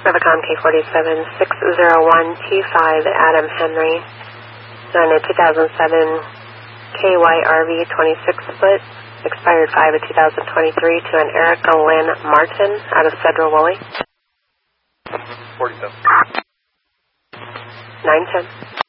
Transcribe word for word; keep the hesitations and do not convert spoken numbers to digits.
Rubicon K forty-seven six zero one two five, Adam Henry. On a two thousand seven K Y R V twenty-six foot, expired five of two thousand twenty-three, to an Erica Lynn Martin out of Sedro-Woolley. forty-seven. nine ten.